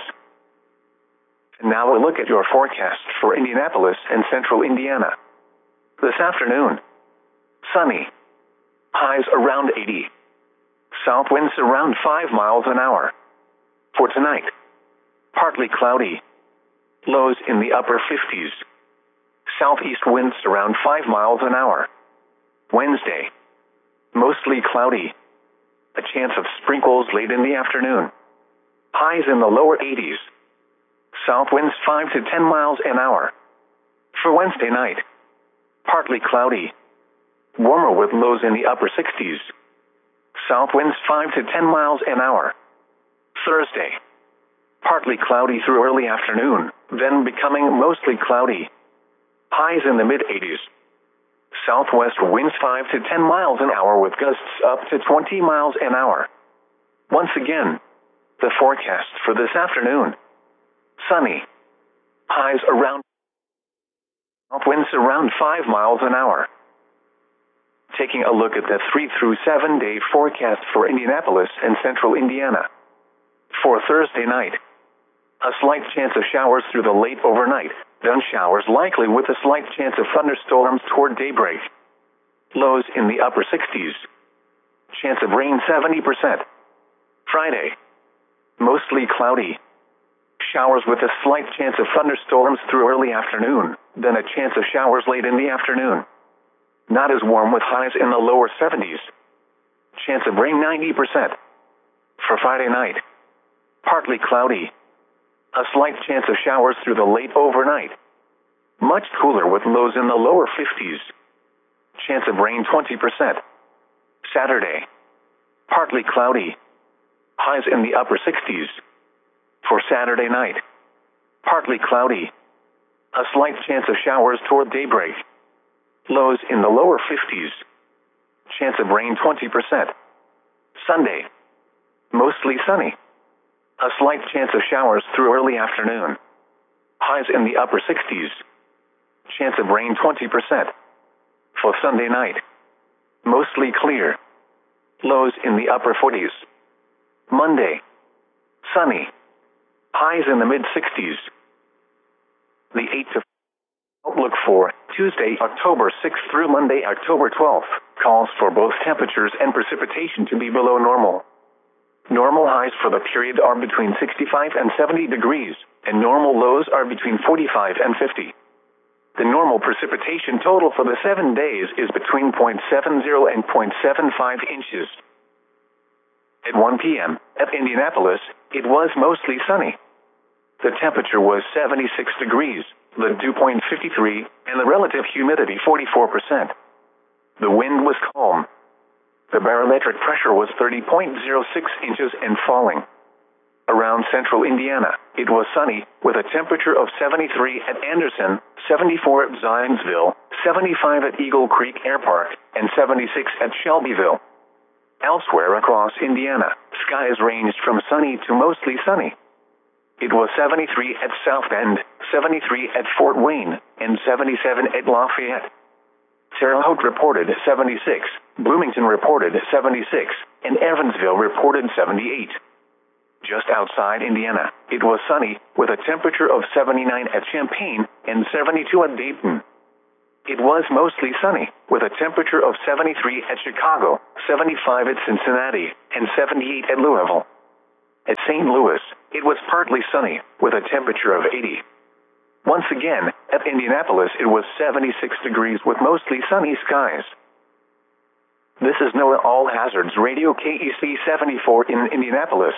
And now a look at your forecast for Indianapolis and central Indiana. This afternoon, sunny. Highs around eighty. South winds around five miles an hour. For tonight, partly cloudy. Lows in the upper fifties. Southeast winds around five miles an hour. Wednesday, mostly cloudy. A chance of sprinkles late in the afternoon. Highs in the lower eighties. South winds five to ten miles an hour. For Wednesday night, partly cloudy. Warmer with lows in the upper sixties. South winds five to ten miles an hour. Thursday, partly cloudy through early afternoon, then becoming mostly cloudy. Highs in the mid-eighties. Southwest winds five to ten miles an hour with gusts up to twenty miles an hour. Once again, the forecast for this afternoon. Sunny. Highs around. South winds around five miles an hour. Taking a look at the three through seven day forecast for Indianapolis and central Indiana. For Thursday night, a slight chance of showers through the late overnight, then showers likely with a slight chance of thunderstorms toward daybreak. Lows in the upper sixties. Chance of rain seventy percent. Friday, mostly cloudy. Showers with a slight chance of thunderstorms through early afternoon, then a chance of showers late in the afternoon. Not as warm with highs in the lower seventies. Chance of rain ninety percent. For Friday night, partly cloudy. A slight chance of showers through the late overnight. Much cooler with lows in the lower fifties. Chance of rain twenty percent. Saturday, partly cloudy. Highs in the upper sixties. For Saturday night, partly cloudy. A slight chance of showers toward daybreak. Lows in the lower fifties. Chance of rain twenty percent. Sunday, mostly sunny. A slight chance of showers through early afternoon. Highs in the upper sixties. Chance of rain twenty percent. For Sunday night, mostly clear. Lows in the upper forties. Monday, sunny. Highs in the mid-sixties. The eight to outlook for Tuesday, October sixth through Monday, October twelfth, calls for both temperatures and precipitation to be below normal. Normal highs for the period are between sixty-five and seventy degrees, and normal lows are between forty-five and fifty. The normal precipitation total for the seven days is between zero point seven zero and zero point seven five inches. At one p.m., at Indianapolis, it was mostly sunny. The temperature was seventy-six degrees, the dew point fifty-three, and the relative humidity forty-four percent. The wind was calm. The barometric pressure was thirty point zero six inches and falling. Around central Indiana, it was sunny, with a temperature of seventy-three at Anderson, seventy-four at Zionsville, seventy-five at Eagle Creek Air Park, and seventy-six at Shelbyville. Elsewhere across Indiana, skies ranged from sunny to mostly sunny. It was seventy-three at South Bend, seventy-three at Fort Wayne, and seventy-seven at Lafayette. Terre Haute reported seventy-six, Bloomington reported seventy-six, and Evansville reported seventy-eight. Just outside Indiana, it was sunny, with a temperature of seventy-nine at Champaign and seventy-two at Dayton. it was mostly sunny, with a temperature of seventy-three at Chicago, seventy-five at Cincinnati, and seventy-eight at Louisville. At Saint Louis, it was partly sunny, with a temperature of eighty. Once again, at Indianapolis it was seventy-six degrees with mostly sunny skies. This is NOAA All Hazards Radio K E C seventy-four in Indianapolis.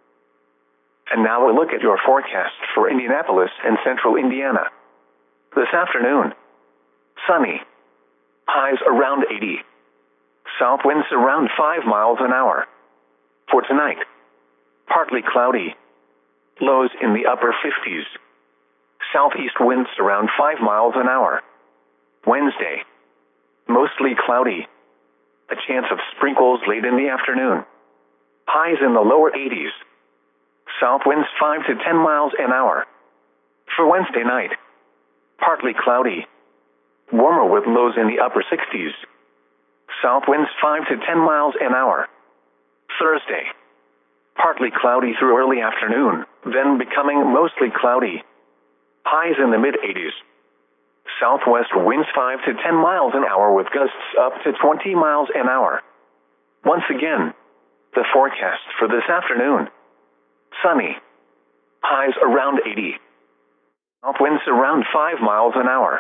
And now we'll look at your forecast for Indianapolis and central Indiana. This afternoon, sunny. Highs around eighty. South winds around five miles an hour. For tonight, partly cloudy. Lows in the upper fifties. Southeast winds around five miles an hour. Wednesday, mostly cloudy. A chance of sprinkles late in the afternoon. Highs in the lower eighties. South winds five to ten miles an hour. For Wednesday night, partly cloudy. Warmer with lows in the upper sixties. South winds five to ten miles an hour. Thursday, partly cloudy through early afternoon, then becoming mostly cloudy. Highs in the mid-eighties. Southwest winds five to ten miles an hour with gusts up to twenty miles an hour. Once again, the forecast for this afternoon. Sunny. Highs around eighty. South winds around five miles an hour.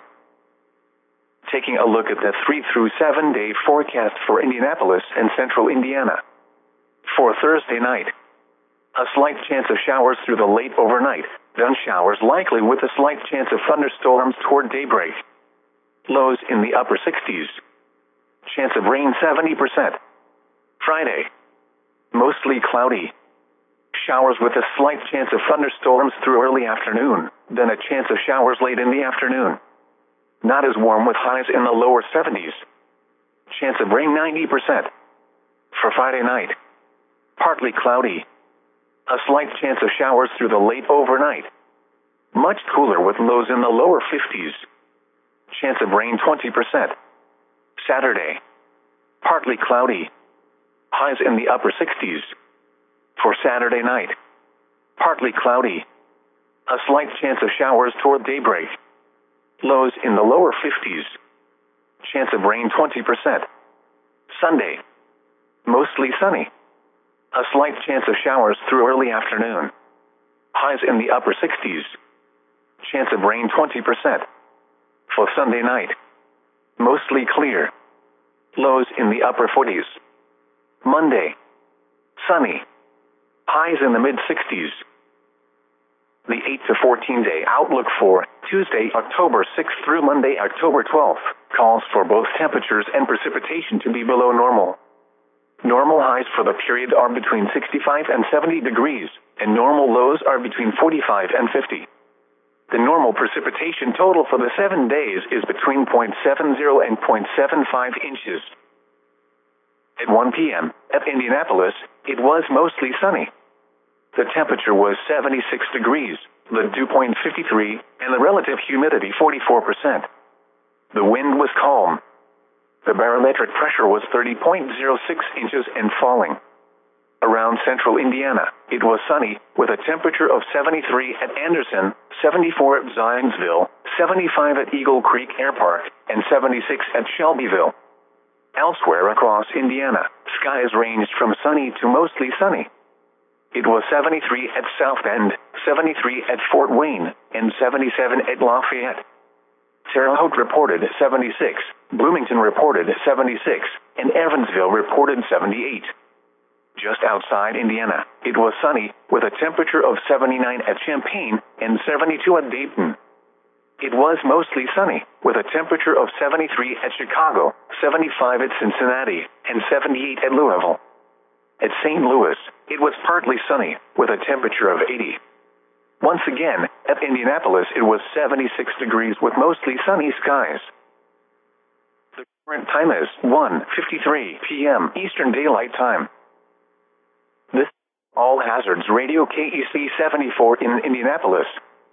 Taking a look at the three through seven day forecast for Indianapolis and central Indiana. For Thursday night, a slight chance of showers through the late overnight, then showers likely with a slight chance of thunderstorms toward daybreak. Lows in the upper sixties. Chance of rain seventy percent. Friday, mostly cloudy. Showers with a slight chance of thunderstorms through early afternoon, then a chance of showers late in the afternoon. Not as warm with highs in the lower seventies. Chance of rain ninety percent. For Friday night, partly cloudy. A slight chance of showers through the late overnight. Much cooler with lows in the lower fifties. Chance of rain twenty percent. Saturday, partly cloudy. Highs in the upper sixties. For Saturday night, partly cloudy. A slight chance of showers toward daybreak. Lows in the lower fifties. Chance of rain twenty percent. Sunday, mostly sunny. A slight chance of showers through early afternoon. Highs in the upper sixties. Chance of rain twenty percent. For Sunday night, mostly clear. Lows in the upper forties. Monday, sunny. Highs in the mid-sixties. The eight to fourteen day outlook for Tuesday, October sixth through Monday, October twelfth, calls for both temperatures and precipitation to be below normal. Normal highs for the period are between sixty-five and seventy degrees, and normal lows are between forty-five and fifty. The normal precipitation total for the seven days is between zero point seven zero and zero point seven five inches. At one p m, at Indianapolis, it was mostly sunny. The temperature was seventy-six degrees, the dew point fifty-three, and the relative humidity forty-four percent. The wind was calm. The barometric pressure was thirty point zero six inches and falling. Around central Indiana, it was sunny, with a temperature of seventy-three at Anderson, seventy-four at Zionsville, seventy-five at Eagle Creek Air Park, and seventy-six at Shelbyville. Elsewhere across Indiana, skies ranged from sunny to mostly sunny. It was seventy-three at South Bend, seventy-three at Fort Wayne, and seventy-seven at Lafayette. Terre Haute reported seventy-six, Bloomington reported seventy-six, and Evansville reported seventy-eight. Just outside Indiana, it was sunny, with a temperature of seventy-nine at Champaign and seventy-two at Dayton. It was mostly sunny, with a temperature of seventy-three at Chicago, seventy-five at Cincinnati, and seventy-eight at Louisville. At Saint Louis, it was partly sunny, with a temperature of eighty. Once again, at Indianapolis, it was seventy-six degrees with mostly sunny skies. The current time is one fifty-three p m Eastern Daylight Time. This is All Hazards Radio K E C seventy-four in Indianapolis.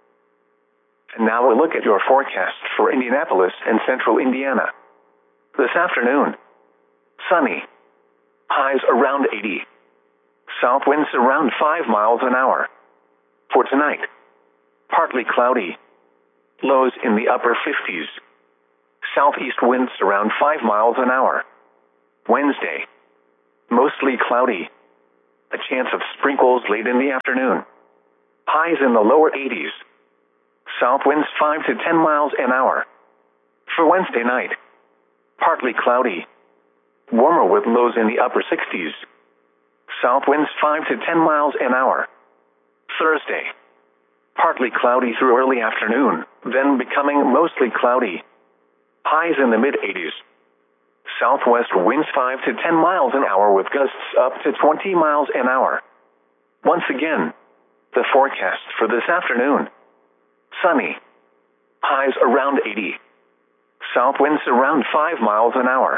And now we'll look at your forecast for Indianapolis and central Indiana. This afternoon, sunny. Highs around eighty. South winds around five miles an hour. For tonight, partly cloudy. Lows in the upper fifties. Southeast winds around five miles an hour. Wednesday, mostly cloudy. A chance of sprinkles late in the afternoon. Highs in the lower eighties. South winds five to ten miles an hour. For Wednesday night, partly cloudy. Warmer with lows in the upper sixties. South winds five to ten miles an hour. Thursday, partly cloudy through early afternoon, then becoming mostly cloudy. Highs in the mid-eighties. Southwest winds five to ten miles an hour with gusts up to twenty miles an hour. Once again, the forecast for this afternoon. Sunny. Highs around eighty. South winds around five miles an hour.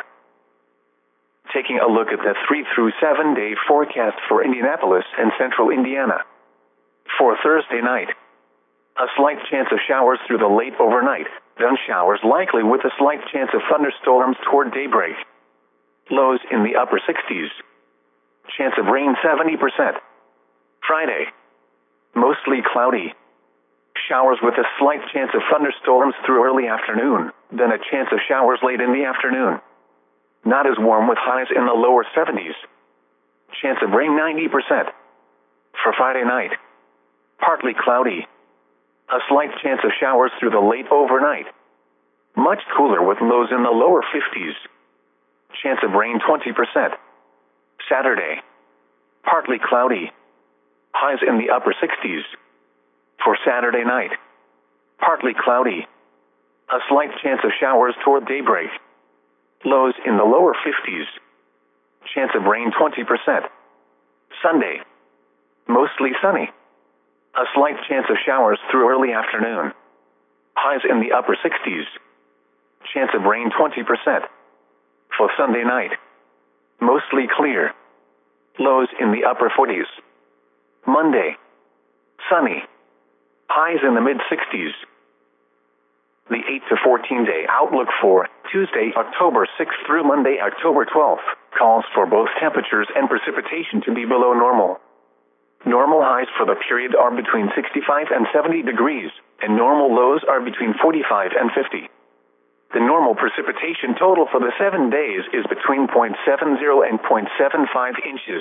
Taking a look at the three through seven day forecast for Indianapolis and central Indiana. For Thursday night, a slight chance of showers through the late overnight, then showers likely with a slight chance of thunderstorms toward daybreak. Lows in the upper sixties. Chance of rain seventy percent. Friday, mostly cloudy. Showers with a slight chance of thunderstorms through early afternoon, then a chance of showers late in the afternoon. Not as warm with highs in the lower seventies. Chance of rain ninety percent. For Friday night, partly cloudy. A slight chance of showers through the late overnight. Much cooler with lows in the lower fifties. Chance of rain twenty percent. Saturday, partly cloudy. Highs in the upper sixties. For Saturday night, partly cloudy. A slight chance of showers toward daybreak. Lows in the lower fifties. Chance of rain twenty percent. Sunday, mostly sunny. A slight chance of showers through early afternoon. Highs in the upper sixties. Chance of rain twenty percent. For Sunday night, mostly clear. Lows in the upper forties. Monday, sunny. Highs in the mid-sixties. The eight to fourteen day outlook for Tuesday, October sixth through Monday, October twelfth, calls for both temperatures and precipitation to be below normal. Normal highs for the period are between sixty-five and seventy degrees, and normal lows are between forty-five and fifty. The normal precipitation total for the seven days is between zero point seven zero and zero point seven five inches.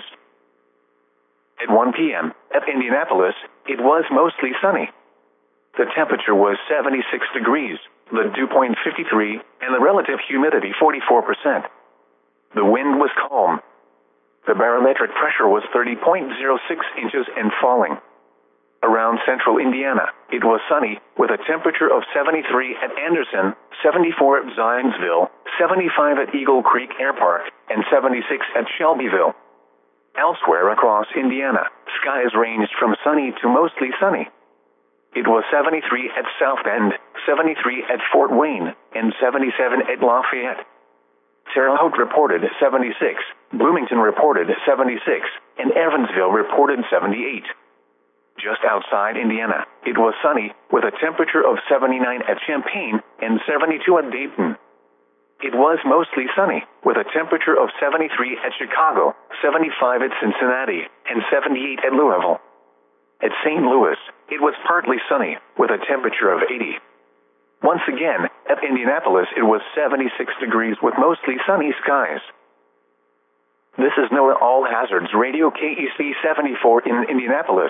At one p m at Indianapolis, it was mostly sunny. The temperature was seventy-six degrees, the dew point fifty-three, and the relative humidity forty-four percent. The wind was calm. The barometric pressure was thirty point zero six inches and falling. Around central Indiana, it was sunny, with a temperature of seventy-three at Anderson, seventy-four at Zionsville, seventy-five at Eagle Creek Air Park, and seventy-six at Shelbyville. Elsewhere across Indiana, skies ranged from sunny to mostly sunny. It was seventy-three at South Bend, seventy-three at Fort Wayne, and seventy-seven at Lafayette. Terre Haute reported seventy-six, Bloomington reported seventy-six, and Evansville reported seventy-eight. Just outside Indiana, it was sunny, with a temperature of seventy-nine at Champaign and seventy-two at Dayton. It was mostly sunny, with a temperature of seventy-three at Chicago, seventy-five at Cincinnati, and seventy-eight at Louisville. At Saint Louis, it was partly sunny, with a temperature of eighty. Once again, at Indianapolis, it was seventy-six degrees with mostly sunny skies. This is NOAA All Hazards Radio K E C seventy-four in Indianapolis.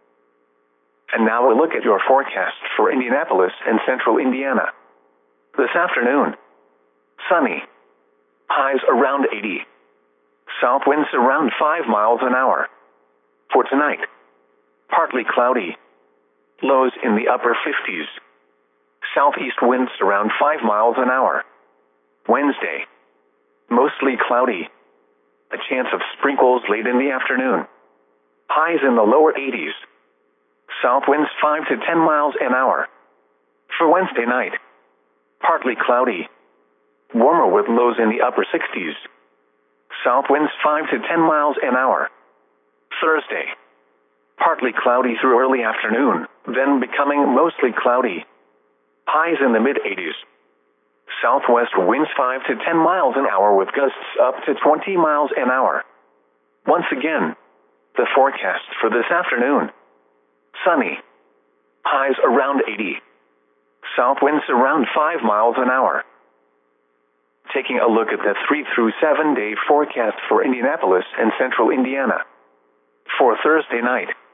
And now a look at your forecast for Indianapolis and central Indiana. This afternoon, sunny. Highs around eighty. South winds around five miles an hour. For tonight, partly cloudy. Lows in the upper fifties. Southeast winds around five miles an hour. Wednesday, mostly cloudy. A chance of sprinkles late in the afternoon. Highs in the lower eighties. South winds five to ten miles an hour. For Wednesday night, partly cloudy. Warmer with lows in the upper sixties. South winds five to ten miles an hour. Thursday, partly cloudy through early afternoon, then becoming mostly cloudy. Highs in the mid-eighties. Southwest winds five to ten miles an hour with gusts up to twenty miles an hour. Once again, the forecast for this afternoon. Sunny. Highs around eighty. South winds around five miles an hour. Taking a look at the three through seven day forecast for Indianapolis and central Indiana. For Thursday night,